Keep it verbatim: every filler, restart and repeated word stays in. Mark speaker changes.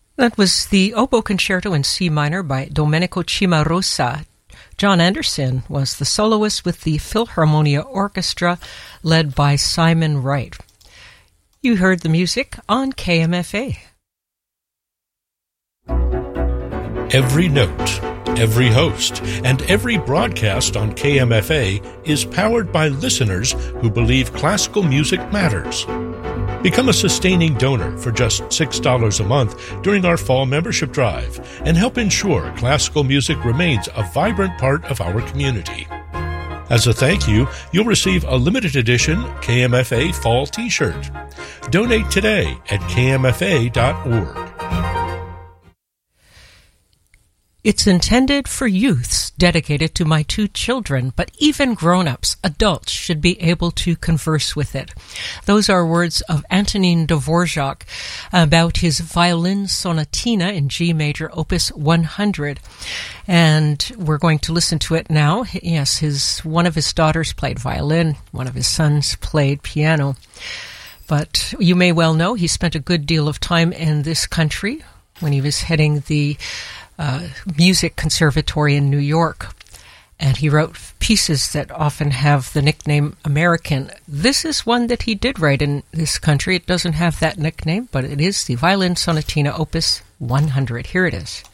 Speaker 1: That was the Oboe Concerto in C minor by Domenico Cimarosa. John Anderson was the soloist with the Philharmonia Orchestra, led by Simon Wright. You heard the music on K M F A.
Speaker 2: Every note, every host, and every broadcast on K M F A is powered by listeners who believe classical music matters. Become a sustaining donor for just six dollars a month during our fall membership drive and help ensure classical music remains a vibrant part of our community. As a thank you, you'll receive a limited edition K M F A fall t-shirt. Donate today at k m f a dot org.
Speaker 1: It's intended for youths dedicated to my two children, but even grown-ups, adults, should be able to converse with it. Those are words of Antonin Dvorak about his violin sonatina in G major, opus one hundred. And we're going to listen to it now. Yes, his one of his daughters played violin, one of his sons played piano. But you may well know he spent a good deal of time in this country when he was heading the Uh, music conservatory in New York, and he wrote pieces that often have the nickname American. This is one that he did write in this country. It doesn't have that nickname, but it is the Violin Sonatina Opus one hundred. Here it is.